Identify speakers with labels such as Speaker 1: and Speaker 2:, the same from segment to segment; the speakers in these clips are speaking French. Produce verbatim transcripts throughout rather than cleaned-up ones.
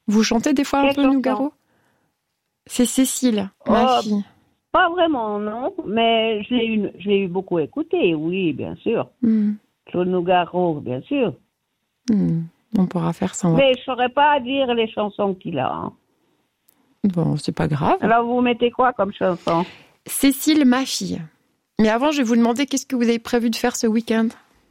Speaker 1: Vous chantez des fois un
Speaker 2: Quelle
Speaker 1: peu
Speaker 2: chanson?
Speaker 1: Nougaro? C'est Cécile, ma
Speaker 2: Oh,
Speaker 1: fille.
Speaker 2: Pas vraiment, non. Mais je l'ai eu, je l'ai eu beaucoup écouté, oui, bien sûr.
Speaker 1: Hmm.
Speaker 2: Claude Nougaro, bien sûr.
Speaker 1: Hmm. On pourra faire ça. On va-
Speaker 2: Mais je ne saurais pas dire les chansons qu'il a. Hein.
Speaker 1: Bon, c'est pas grave.
Speaker 2: Alors, vous mettez quoi comme chanson?
Speaker 1: Cécile, ma fille. Mais avant, je vais vous demander qu'est-ce que vous avez prévu de faire ce week-end?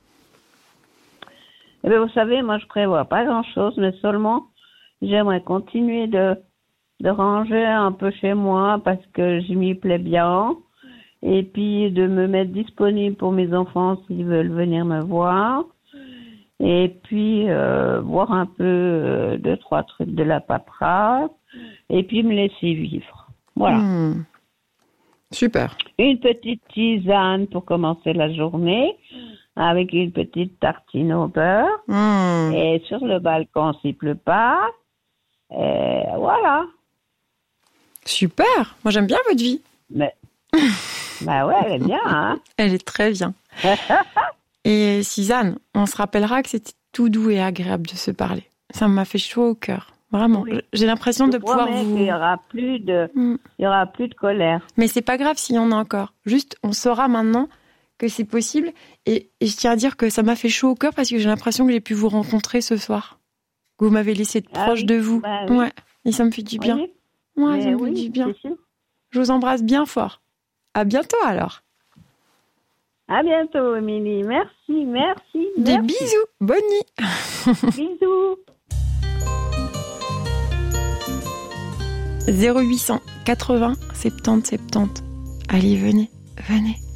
Speaker 2: Eh bien, vous savez, moi, je prévois pas grand-chose, mais seulement, j'aimerais continuer de, de ranger un peu chez moi parce que je m'y plais bien. Et puis, de me mettre disponible pour mes enfants s'ils veulent venir me voir. Et puis, euh, voir un peu euh, deux, trois trucs de la paperasse. Et puis, me laisser vivre. Voilà.
Speaker 1: Hmm. Super.
Speaker 2: Une petite tisane pour commencer la journée, avec une petite tartine au beurre.
Speaker 1: Hmm.
Speaker 2: Et sur le balcon, s'il pleut pas. Et voilà.
Speaker 1: Super. Moi, j'aime bien votre vie.
Speaker 2: Mais, bah ouais, elle est bien, hein.
Speaker 1: Elle est très bien. Et Suzanne, on se rappellera que c'était tout doux et agréable de se parler. Ça m'a fait chaud au cœur. Vraiment.
Speaker 2: Oui.
Speaker 1: J'ai l'impression
Speaker 2: Je
Speaker 1: de pouvoir
Speaker 2: promets
Speaker 1: vous...
Speaker 2: qu'il y aura plus de,
Speaker 1: Hmm.
Speaker 2: il y aura plus de colère.
Speaker 1: Mais c'est pas grave s'il y en a encore. Juste, on saura maintenant que c'est possible. Et, et je tiens à dire que ça m'a fait chaud au cœur parce que j'ai l'impression que j'ai pu vous rencontrer ce soir. Que vous m'avez laissé être
Speaker 2: Ah
Speaker 1: proche
Speaker 2: oui,
Speaker 1: de vous.
Speaker 2: bah oui.
Speaker 1: Ouais. Et ça me fait du bien.
Speaker 2: Oui,
Speaker 1: Ouais,
Speaker 2: mais
Speaker 1: ça me
Speaker 2: oui,
Speaker 1: fait du bien.
Speaker 2: c'est sûr.
Speaker 1: Je vous embrasse bien fort. À bientôt alors.
Speaker 2: À bientôt, Émilie. Merci, merci,
Speaker 1: Des
Speaker 2: merci.
Speaker 1: bisous. Bonne nuit.
Speaker 2: Bisous.
Speaker 1: zéro huit cent quatre-vingts soixante-dix soixante-dix. Allez, venez, venez.